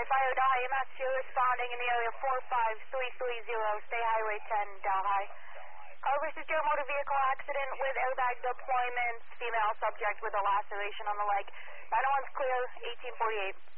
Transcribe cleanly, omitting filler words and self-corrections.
Fire Delhi EMS, you're responding in the area 45330, stay Highway 10 Delhi. Car versus Joe motor vehicle accident with airbag deployments, female subject with a laceration on the leg. 901's clear, 1848.